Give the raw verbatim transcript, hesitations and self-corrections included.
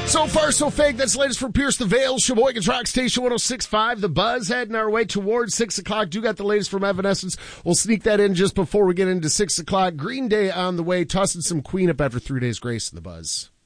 So far, so fake. That's the latest from Pierce the Veil, Sheboygan's Rock Station one oh six point five. The Buzz heading our way towards six o'clock. Do got the latest from Evanescence. We'll sneak that in just before we get into six o'clock. Green Day on the way, tossing some Queen up after three days grace in the Buzz.